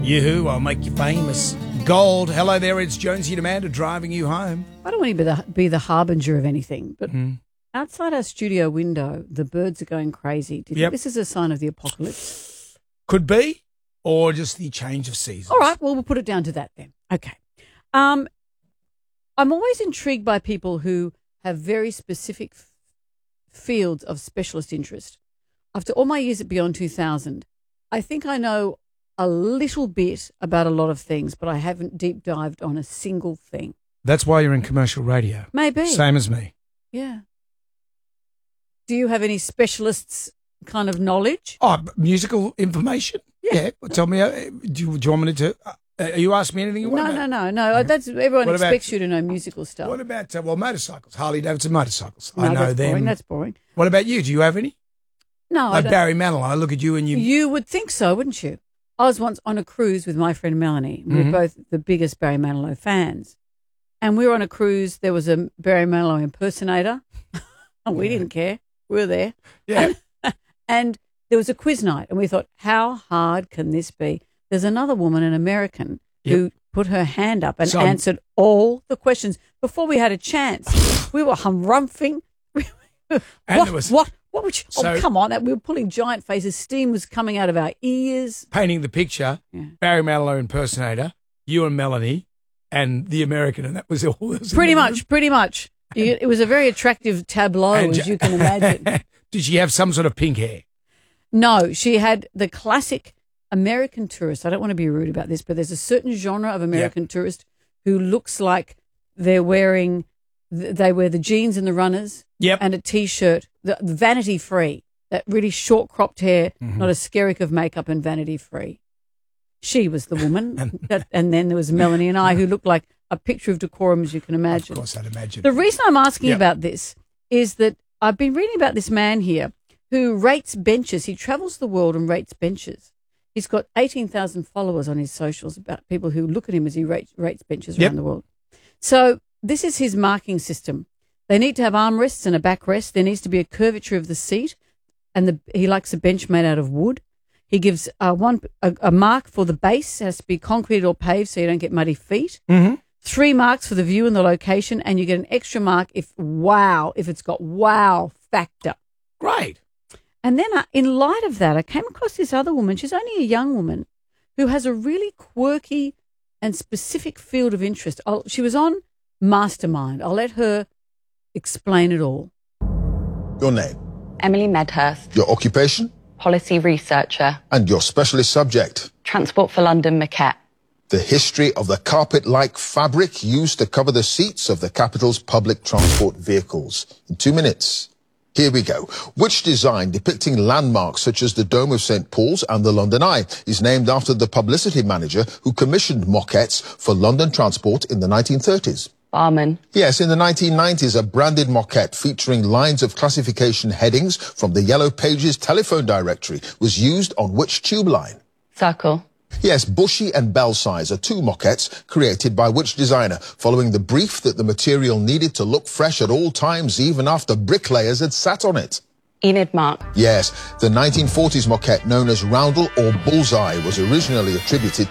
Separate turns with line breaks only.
Yoo-hoo, I'll make you famous. Gold. Hello there, it's Jonesy and Amanda driving you home.
I don't want to be the harbinger of anything, but outside our studio window, the birds are going crazy. Do you think this is a sign of the apocalypse?
Could be, or just the change of seasons.
All right, well, we'll put it down to that then. Okay. I'm always intrigued by people who have very specific fields of specialist interest. After all my years at Beyond 2000, I think I know a little bit about a lot of things, but I haven't deep dived on a single thing.
That's why you're in commercial radio.
Maybe.
Same as me.
Yeah. Do you have any specialists kind of knowledge?
Oh, musical information? Yeah. Tell me, do you want me to? You ask me anything you want?
No. That's everyone expects you to know musical stuff.
What about, motorcycles? Harley-Davidson motorcycles.
No,
I know
that's
them.
Boring. That's boring.
What about you? Do you have any?
No,
like Barry Manilow. I look at you and you...
You would think so, wouldn't you? I was once on a cruise with my friend Melanie. We were both the biggest Barry Manilow fans. And we were on a cruise. There was a Barry Manilow impersonator. And we didn't care. We were there.
Yeah.
And there was a quiz night. And we thought, how hard can this be? There's another woman, an American, who put her hand up and answered all the questions before we had a chance. We were harumphing. What would you, come on. We were pulling giant faces. Steam was coming out of our ears.
Painting the picture, Barry Manilow impersonator, you and Melanie, and the American, and that was all.
Pretty much. It was a very attractive tableau, as you can imagine.
Did she have some sort of pink hair?
No, she had the classic American tourist. I don't want to be rude about this, but there's a certain genre of American tourist who looks like they wear the jeans and the runners and a T-shirt, the vanity free, that really short cropped hair, not a skerrick of makeup and vanity free. She was the woman. And then there was Melanie and I, who looked like a picture of decorum, as you can imagine.
Of course, I'd imagine.
The reason I'm asking about this is that I've been reading about this man here who rates benches. He travels the world and rates benches. He's got 18,000 followers on his socials about people who look at him as he rates benches around the world. So this is his marking system. They need to have armrests and a backrest. There needs to be a curvature of the seat, and he likes a bench made out of wood. He gives a mark for the base. It has to be concrete or paved so you don't get muddy feet. 3 marks for the view and the location, and you get an extra mark if it's got wow factor.
Great.
And then in light of that, I came across this other woman. She's only a young woman who has a really quirky and specific field of interest. She was on Mastermind. I'll let her explain it all.
Your name?
Emily Medhurst.
Your occupation?
Policy researcher.
And your specialist subject?
Transport for London Maquette.
The history of the carpet-like fabric used to cover the seats of the capital's public transport vehicles. In 2 minutes. Here we go. Which design depicting landmarks such as the Dome of St. Paul's and the London Eye is named after the publicity manager who commissioned moquettes for London Transport in the 1930s?
Barman.
Yes, in the 1990s, a branded moquette featuring lines of classification headings from the Yellow Pages telephone directory was used on which tube line?
Circle.
Yes, Bushy and Belsize are 2 moquettes created by which designer, following the brief that the material needed to look fresh at all times, even after bricklayers had sat on it?
Enid Mark.
Yes, the 1940s moquette known as Roundel or Bullseye was originally attributed